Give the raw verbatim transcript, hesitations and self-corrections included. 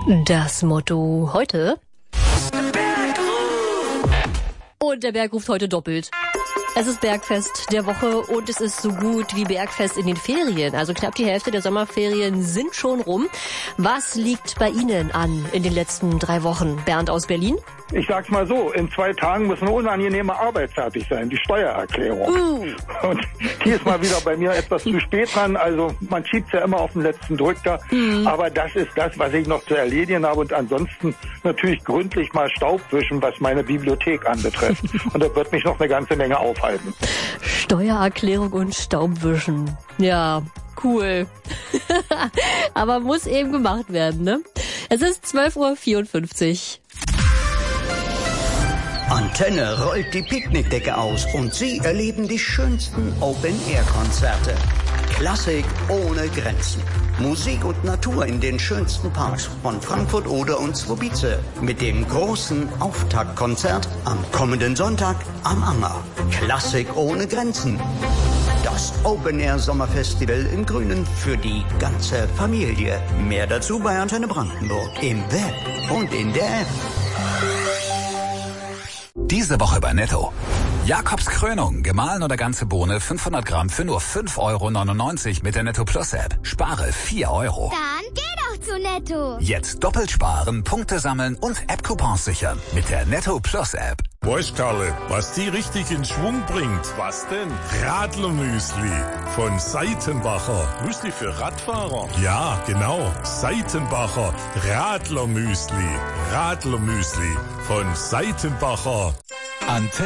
Das Motto heute. Und der Berg ruft heute doppelt. Es ist Bergfest der Woche und es ist so gut wie Bergfest in den Ferien. Also knapp die Hälfte der Sommerferien sind schon rum. Was liegt bei Ihnen an in den letzten drei Wochen? Bernd aus Berlin? Ich sag's mal so, in zwei Tagen muss eine unangenehme Arbeit fertig sein, die Steuererklärung. Uh. Und die ist mal wieder bei mir etwas zu spät dran, also man schiebt's ja immer auf den letzten Drücker. Mhm. Aber das ist das, was ich noch zu erledigen habe und ansonsten natürlich gründlich mal Staub wischen, was meine Bibliothek anbetrifft. Und das wird mich noch eine ganze Menge aufhalten. Steuererklärung und Staubwischen. Ja, cool. Aber muss eben gemacht werden, ne? Es ist zwölf Uhr vierundfünfzig. Antenne rollt die Picknickdecke aus und Sie erleben die schönsten Open-Air-Konzerte. Klassik ohne Grenzen. Musik und Natur in den schönsten Parks von Frankfurt, Oder und Zwobice. Mit dem großen Auftaktkonzert am kommenden Sonntag am Anger. Klassik ohne Grenzen. Das Open-Air-Sommerfestival im Grünen für die ganze Familie. Mehr dazu bei Antenne Brandenburg im Web und in der App. Diese Woche bei Netto. Jakobs Krönung, gemahlen oder ganze Bohne, fünfhundert Gramm für nur fünf Euro neunundneunzig mit der Netto Plus App. Spare vier Euro. Dann geh doch zu Netto. Jetzt doppelt sparen, Punkte sammeln und App-Coupons sichern mit der Netto Plus App. Weißt, Karle, was die richtig in Schwung bringt? Was denn? Radlermüsli von Seitenbacher. Müsli für Radfahrer? Ja, genau. Seitenbacher Radlermüsli. Radlermüsli von Seitenbacher. Antenne.